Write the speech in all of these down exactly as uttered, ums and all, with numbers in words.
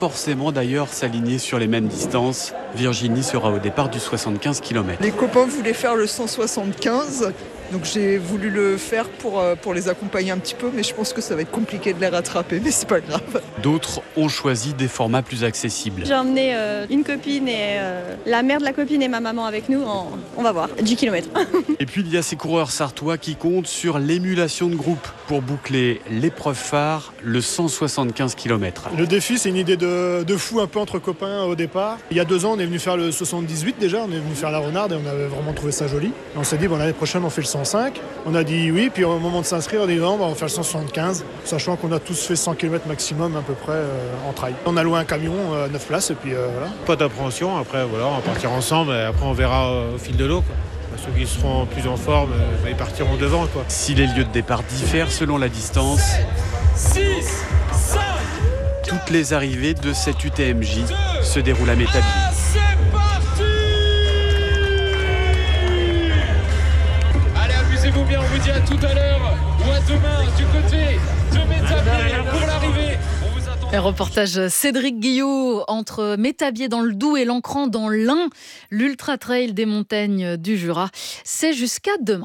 Forcément d'ailleurs s'aligner sur les mêmes distances. Virginie sera au départ du soixante-quinze kilomètres. Les copains voulaient faire le cent soixante-quinze, donc j'ai voulu le faire pour, pour les accompagner un petit peu, mais je pense que ça va être compliqué de les rattraper, mais c'est pas grave. D'autres ont choisi des formats plus accessibles. J'ai emmené euh, une copine et euh, la mère de la copine et ma maman avec nous, en, on va voir, dix kilomètres. Et puis il y a ces coureurs sartois qui comptent sur l'émulation de groupe pour boucler l'épreuve phare, le cent soixante-quinze kilomètres. Le défi, c'est une idée de, de fou un peu entre copains au départ. Il y a deux ans, on est venu faire le soixante-dix-huit déjà, on est venu faire la Renarde et on avait vraiment trouvé ça joli. Et on s'est dit, bon, l'année prochaine, on fait le cent cinq. On a dit oui, puis au moment de s'inscrire, on a dit non, on va faire le cent soixante-quinze, sachant qu'on a tous fait cent kilomètres maximum à peu près euh, en trail. On a loué un camion à euh, neuf places et puis euh, voilà. Pas d'appréhension, après voilà, on va partir ensemble et après on verra euh, au fil de l'eau, quoi. Ceux qui seront plus en forme, euh, ils partiront devant, quoi. Si les lieux de départ diffèrent selon la distance, six, cinq, toutes les arrivées de cette U T M J se déroulent à Métabier. c'est parti! Allez, amusez-vous bien, on vous dit à tout à l'heure ou à demain du côté de Métabier pour l'arrivée. On vous attend. Un reportage Cédric Guillot entre Métabier dans le Doubs et l'Ancran dans l'Ain. L'Ultra Trail des montagnes du Jura, c'est jusqu'à demain.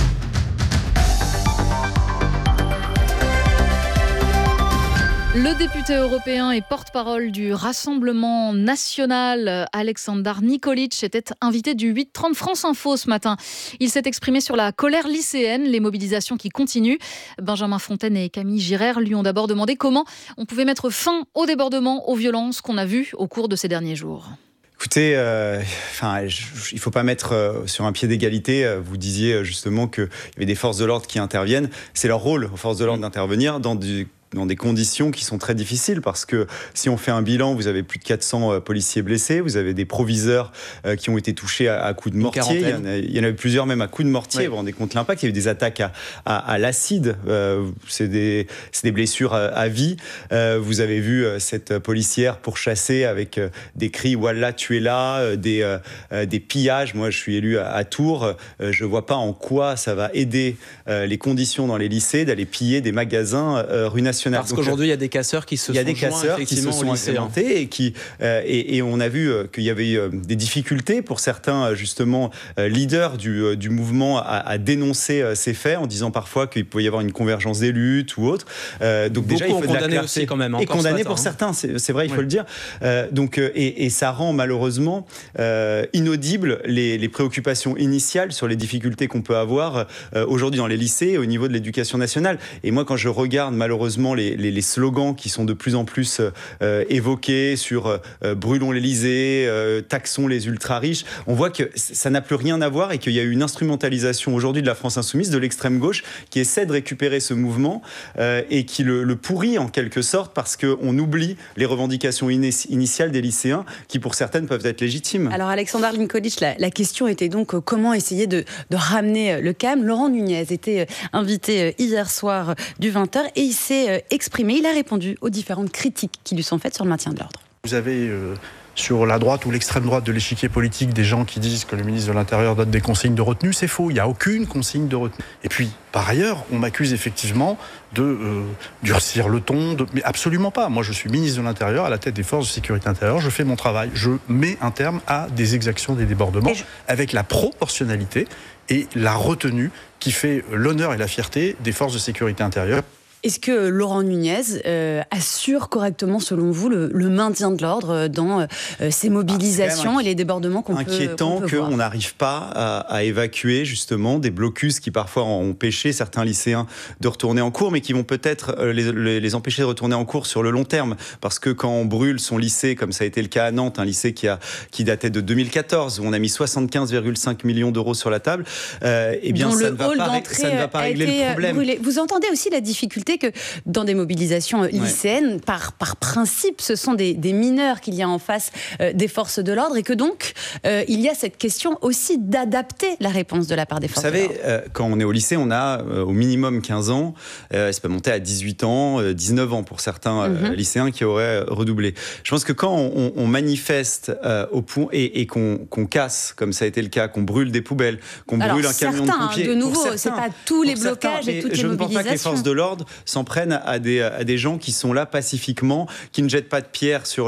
Le député européen et porte-parole du Rassemblement national, Aleksandar Nikolic, était invité du huit trente France Info ce matin. Il s'est exprimé sur la colère lycéenne, les mobilisations qui continuent. Benjamin Fontaine et Camille Girard lui ont d'abord demandé comment on pouvait mettre fin aux débordements, aux violences qu'on a vues au cours de ces derniers jours. Écoutez, euh, enfin, je, je, il ne faut pas mettre euh, sur un pied d'égalité. Vous disiez justement qu'il y avait des forces de l'ordre qui interviennent. C'est leur rôle aux forces de l'ordre d'intervenir dans du... dans des conditions qui sont très difficiles, parce que si on fait un bilan, vous avez plus de quatre cents euh, policiers blessés, vous avez des proviseurs euh, qui ont été touchés à, à coups de mortier, il y, en a, il y en avait plusieurs même à coups de mortier, oui. Vous vous rendez compte l'impact, il y a eu des attaques à, à, à l'acide, euh, c'est, des, c'est des blessures à, à vie, euh, vous avez vu euh, cette policière pourchassée avec euh, des cris « Wallah, tu es là euh, », des, euh, des pillages. Moi je suis élu à, à Tours, euh, je ne vois pas en quoi ça va aider euh, les conditions dans les lycées d'aller piller des magasins euh, rue nationale. Parce Donc, qu'aujourd'hui, il y a des casseurs qui se sont Il y a des casseurs qui se sont implémentés et, qui, euh, et, et on a vu euh, qu'il y avait euh, des difficultés pour certains, justement, euh, leaders du, euh, du mouvement à, à dénoncer euh, ces faits en disant parfois qu'il peut y avoir une convergence des luttes ou autre. Euh, donc Beaucoup déjà, il faut de la clarté. Aussi, quand même. Et condamné pour certains, c'est, c'est vrai, il faut oui. le dire. Euh, donc, euh, et, et ça rend malheureusement euh, inaudibles les, les préoccupations initiales sur les difficultés qu'on peut avoir euh, aujourd'hui dans les lycées et au niveau de l'éducation nationale. Et moi, quand je regarde malheureusement les, les, les slogans qui sont de plus en plus euh, évoqués sur euh, brûlons l'Élysée, euh, taxons les ultra-riches, on voit que ça n'a plus rien à voir et qu'il y a eu une instrumentalisation aujourd'hui de la France insoumise, de l'extrême gauche, qui essaie de récupérer ce mouvement euh, et qui le, le pourrit en quelque sorte parce qu'on oublie les revendications initiales des lycéens qui pour certaines peuvent être légitimes. Alors Aleksandar Nikolic, la, la question était donc euh, comment essayer de, de ramener le calme. Laurent Nunez était euh, invité euh, hier soir du vingt heures et il s'est euh, exprimé, il a répondu aux différentes critiques qui lui sont faites sur le maintien de l'ordre. Vous avez euh, sur la droite ou l'extrême droite de l'échiquier politique des gens qui disent que le ministre de l'Intérieur donne des consignes de retenue, c'est faux, il n'y a aucune consigne de retenue. Et puis, par ailleurs, on m'accuse effectivement de euh, durcir le ton, de... mais absolument pas. Moi, je suis ministre de l'Intérieur, à la tête des forces de sécurité intérieure, je fais mon travail, je mets un terme à des exactions, des débordements, je... avec la proportionnalité et la retenue qui fait l'honneur et la fierté des forces de sécurité intérieure. Est-ce que Laurent Nunez euh, assure correctement, selon vous, le, le maintien de l'ordre dans euh, ces mobilisations ah, et les débordements qu'on peut, inquiétant qu'on peut voir. Qu'on n'arrive pas à, à évacuer justement des blocus qui parfois ont empêché certains lycéens de retourner en cours, mais qui vont peut-être les, les, les empêcher de retourner en cours sur le long terme. Parce que quand on brûle son lycée, comme ça a été le cas à Nantes, un lycée qui, a, qui datait de deux mille quatorze, où on a mis soixante-quinze virgule cinq millions d'euros sur la table, euh, eh bien ça ne, va pas, ça ne va pas régler le problème. Brûlé. Vous entendez aussi la difficulté que dans des mobilisations lycéennes, ouais. par, par principe, ce sont des, des mineurs qu'il y a en face euh, des forces de l'ordre et que donc, euh, il y a cette question aussi d'adapter la réponse de la part des forces de l'ordre. Vous savez, euh, quand on est au lycée, on a euh, au minimum quinze ans, euh, ça peut monter à dix-huit ans, euh, dix-neuf ans pour certains euh, mm-hmm. lycéens qui auraient redoublé. Je pense que quand on, on manifeste euh, au point et, et qu'on, qu'on casse, comme ça a été le cas, qu'on brûle des poubelles, qu'on Alors, brûle un camion certains, de pompiers... de nouveau, certains, c'est pas tous les certains, blocages et toutes les mobilisations. Je ne pense pas que les forces de l'ordre s'en prennent à des, à des gens qui sont là pacifiquement, qui ne jettent pas de pierre sur